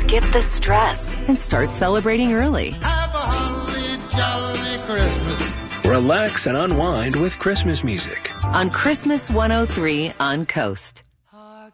skip the stress and start celebrating early. Have a holly jolly Christmas. Relax and unwind with Christmas music. On Christmas 103 on Coast.